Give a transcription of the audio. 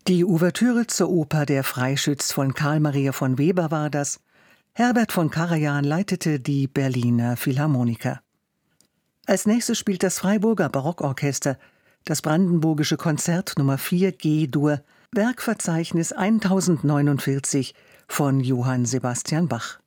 Die Ouvertüre zur Oper Der Freischütz von Carl Maria von Weber war das. Herbert von Karajan leitete die Berliner Philharmoniker. Als nächstes spielt das Freiburger Barockorchester das Brandenburgische Konzert Nummer 4 G-Dur, Werkverzeichnis 1049 von Johann Sebastian Bach.